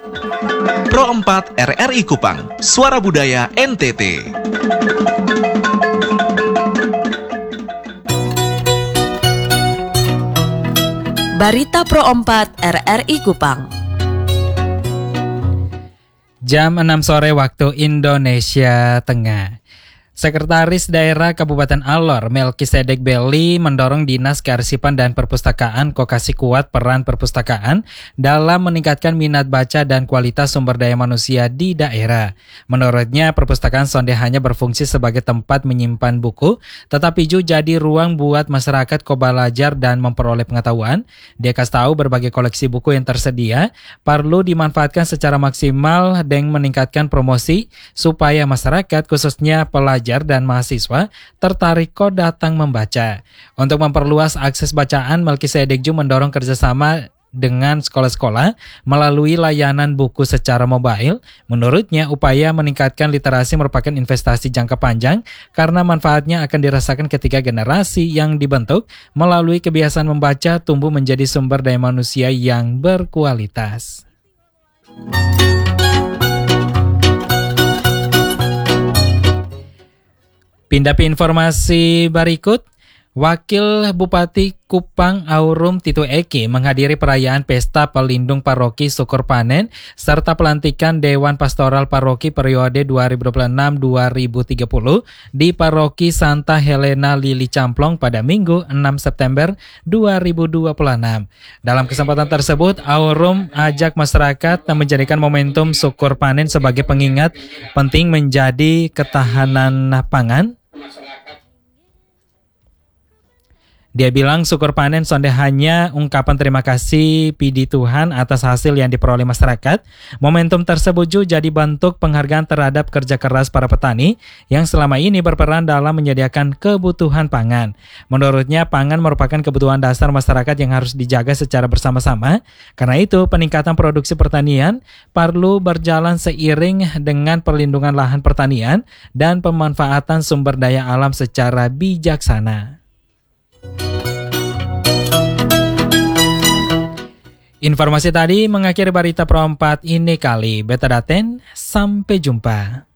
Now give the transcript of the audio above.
Pro 4 RRI Kupang, Suara Budaya NTT. Barita Pro 4 RRI Kupang. Jam 6 sore waktu Indonesia Tengah. Sekretaris Daerah Kabupaten Alor, Melkisedek Belli, mendorong Dinas Kearsipan dan Perpustakaan kokasi kuat peran perpustakaan dalam meningkatkan minat baca dan kualitas sumber daya manusia di daerah. Menurutnya, perpustakaan sonde hanya berfungsi sebagai tempat menyimpan buku, tetapi juga jadi ruang buat masyarakat belajar dan memperoleh pengetahuan. Dia kasih tahu berbagai koleksi buku yang tersedia perlu dimanfaatkan secara maksimal dan meningkatkan promosi supaya masyarakat, khususnya pelajar dan mahasiswa, tertarik datang membaca. Untuk memperluas akses bacaan, Melkisedek juga mendorong kerjasama dengan sekolah-sekolah melalui layanan buku secara mobile. Menurutnya, upaya meningkatkan literasi merupakan investasi jangka panjang karena manfaatnya akan dirasakan ketika generasi yang dibentuk melalui kebiasaan membaca tumbuh menjadi sumber daya manusia yang berkualitas. Pindah ke informasi berikut. Wakil Bupati Kupang Aurum Titu Eki menghadiri perayaan Pesta Pelindung Paroki Syukur Panen serta pelantikan Dewan Pastoral Paroki periode 2026-2030 di Paroki Santa Helena Lili Camplong pada Minggu 6 September 2026. Dalam kesempatan tersebut, Aurum ajak masyarakat menjadikan momentum Syukur Panen sebagai pengingat penting menjadi ketahanan pangan. Dia bilang syukur panen sonde hanya ungkapan terima kasih pidi Tuhan atas hasil yang diperoleh masyarakat. Momentum tersebut juga jadi bentuk penghargaan terhadap kerja keras para petani yang selama ini berperan dalam menyediakan kebutuhan pangan. Menurutnya, pangan merupakan kebutuhan dasar masyarakat yang harus dijaga secara bersama-sama. Karena itu, peningkatan produksi pertanian perlu berjalan seiring dengan perlindungan lahan pertanian dan pemanfaatan sumber daya alam secara bijaksana. Informasi tadi mengakhiri Barita Pro 4 ini kali. Beta Daten, sampai jumpa.